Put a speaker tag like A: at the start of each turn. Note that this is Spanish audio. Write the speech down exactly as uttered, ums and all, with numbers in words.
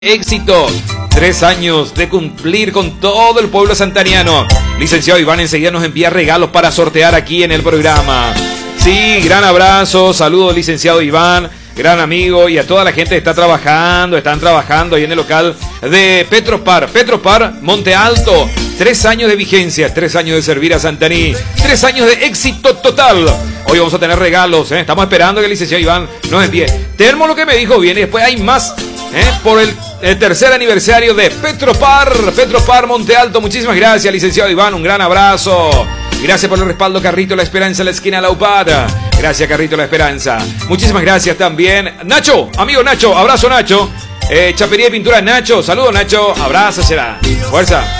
A: Éxito, tres años de cumplir con todo el pueblo santaniano. Licenciado Iván enseguida nos envía regalos para sortear aquí en el programa. Sí, gran abrazo, saludos licenciado Iván, gran amigo, y a toda la gente que está trabajando, están trabajando ahí en el local de Petropar, Petropar Monte Alto. Tres años de vigencia, tres años de servir a Santaní, tres años de éxito total. Hoy vamos a tener regalos, ¿eh? Estamos esperando que el licenciado Iván nos envíe. Tenemos lo que me dijo bien y después hay más, ¿eh? Por el, el tercer aniversario de Petropar, Petropar Monte Alto. Muchísimas gracias, licenciado Iván, un gran abrazo. Gracias por el respaldo, Carrito La Esperanza, la esquina La Upata. Gracias, Carrito La Esperanza. Muchísimas gracias también. Nacho, amigo Nacho, abrazo Nacho. Eh, Chapería de Pintura Nacho, saludos Nacho, abrazo será. Fuerza.